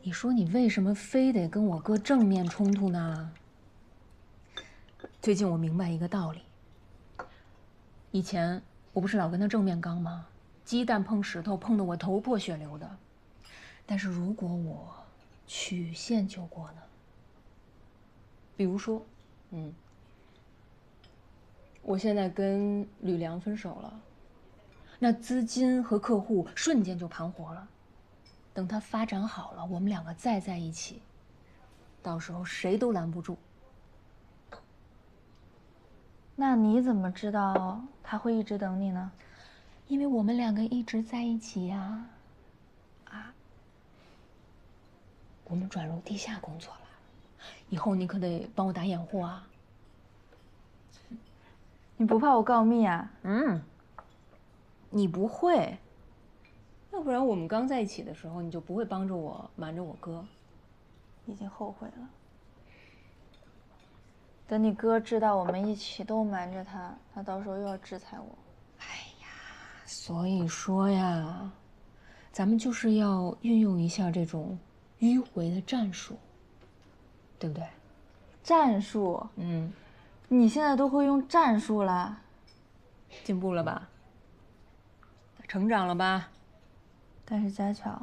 你说你为什么非得跟我哥正面冲突呢？最近我明白一个道理。以前我不是老跟他正面刚吗？鸡蛋碰石头，碰得我头破血流的。但是如果我曲线救国呢？比如说，我现在跟吕梁分手了，那资金和客户瞬间就盘活了。等他发展好了，我们两个再在一起，到时候谁都拦不住。 那你怎么知道他会一直等你呢？ 因为我们两个一直在一起呀。我们转入地下工作了，以后你可得帮我打掩护啊。 你不怕我告密啊？ 你不会，要不然我们刚在一起的时候，你就不会帮着我瞒着我哥。 已经后悔了。等你哥知道我们一起都瞒着他，他到时候又要制裁我。 所以说呀，咱们就是要运用一下这种迂回的战术，对不对？ 战术？你现在都会用战术了？ 进步了吧？成长了吧？ 但是佳巧，